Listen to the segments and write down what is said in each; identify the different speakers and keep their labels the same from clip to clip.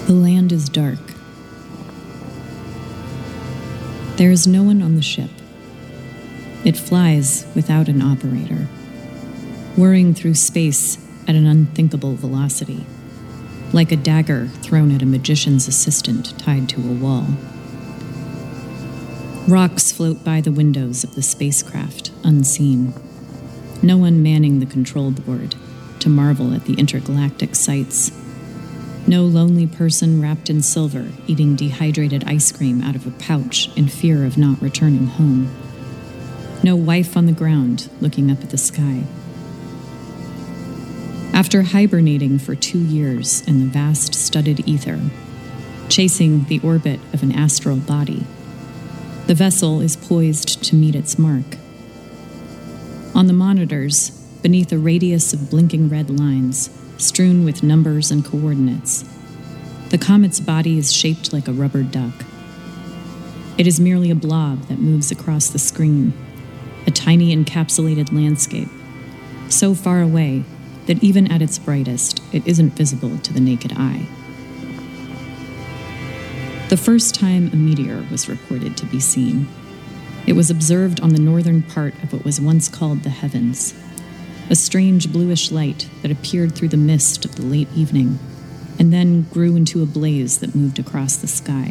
Speaker 1: The land is dark. There is no one on the ship. It flies without an operator, whirring through space at an unthinkable velocity, like a dagger thrown at a magician's assistant tied to a wall. Rocks float by the windows of the spacecraft, unseen. No one manning the control board to marvel at the intergalactic sights. No lonely person wrapped in silver eating dehydrated ice cream out of a pouch in fear of not returning home. No wife on the ground looking up at the sky. After hibernating for 2 years in the vast studded ether, chasing the orbit of an astral body, the vessel is poised to meet its mark. On the monitors, beneath a radius of blinking red lines, strewn with numbers and coordinates, the comet's body is shaped like a rubber duck. It is merely a blob that moves across the screen, a tiny encapsulated landscape, so far away that even at its brightest, it isn't visible to the naked eye. The first time a meteor was reported to be seen, it was observed on the northern part of what was once called the heavens, a strange bluish light that appeared through the mist of the late evening and then grew into a blaze that moved across the sky.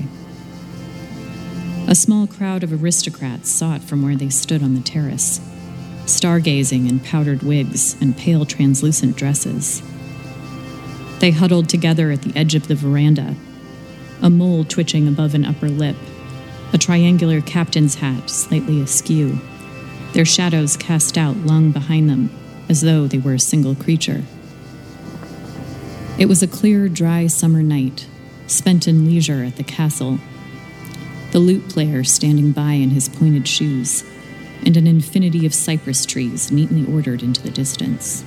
Speaker 1: A small crowd of aristocrats saw it from where they stood on the terrace, stargazing in powdered wigs and pale translucent dresses. They huddled together at the edge of the veranda, a mole twitching above an upper lip, a triangular captain's hat slightly askew, their shadows cast out long behind them as though they were a single creature. It was a clear, dry summer night, spent in leisure at the castle, the lute player standing by in his pointed shoes, and an infinity of cypress trees neatly ordered into the distance.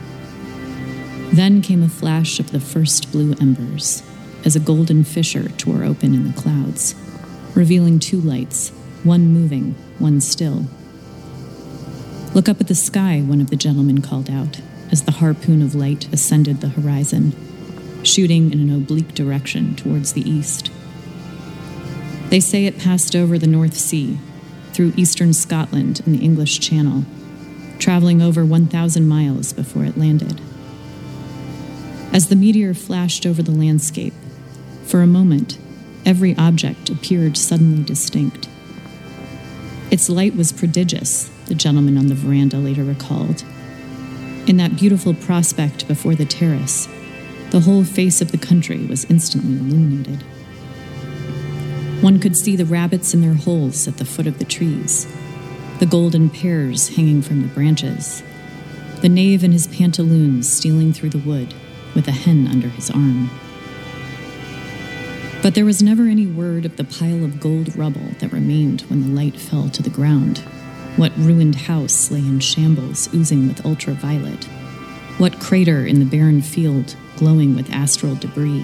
Speaker 1: Then came a flash of the first blue embers, as a golden fissure tore open in the clouds, revealing 2 lights, one moving, one still. "Look up at the sky," one of the gentlemen called out, as the harpoon of light ascended the horizon, shooting in an oblique direction towards the east. They say it passed over the North Sea, through eastern Scotland and the English Channel, traveling over 1,000 miles before it landed. As the meteor flashed over the landscape, for a moment, every object appeared suddenly distinct. Its light was prodigious, the gentleman on the veranda later recalled. In that beautiful prospect before the terrace, the whole face of the country was instantly illuminated. One could see the rabbits in their holes at the foot of the trees, the golden pears hanging from the branches, the knave in his pantaloons stealing through the wood with a hen under his arm. But there was never any word of the pile of gold rubble that remained when the light fell to the ground. What ruined house lay in shambles oozing with ultraviolet? What crater in the barren field glowing with astral debris?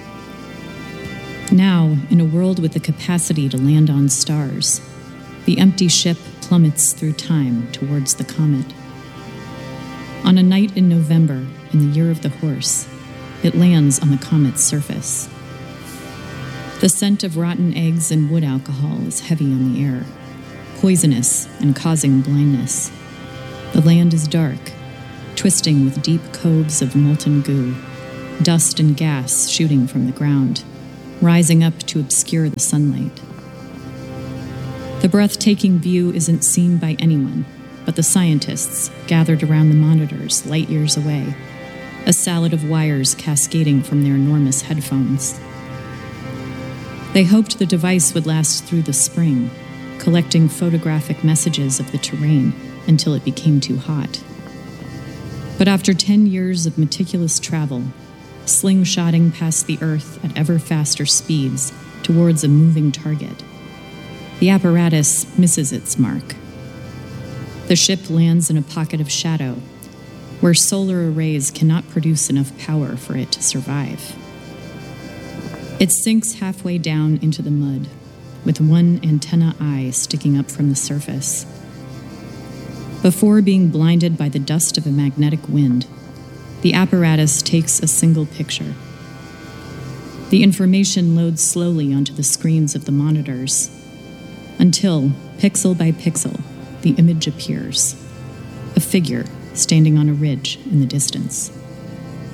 Speaker 1: Now, in a world with the capacity to land on stars, the empty ship plummets through time towards the comet. On a night in November, in the year of the horse, it lands on the comet's surface. The scent of rotten eggs and wood alcohol is heavy on the air, poisonous and causing blindness. The land is dark, twisting with deep coves of molten goo, dust and gas shooting from the ground, rising up to obscure the sunlight. The breathtaking view isn't seen by anyone but the scientists gathered around the monitors light years away, a salad of wires cascading from their enormous headphones. They hoped the device would last through the spring, collecting photographic messages of the terrain until it became too hot. But after 10 years of meticulous travel, slingshotting past the Earth at ever faster speeds towards a moving target, the apparatus misses its mark. The ship lands in a pocket of shadow, where solar arrays cannot produce enough power for it to survive. It sinks halfway down into the mud, with one antenna eye sticking up from the surface. Before being blinded by the dust of a magnetic wind, the apparatus takes a single picture. The information loads slowly onto the screens of the monitors, until, pixel by pixel, the image appears. A figure standing on a ridge in the distance.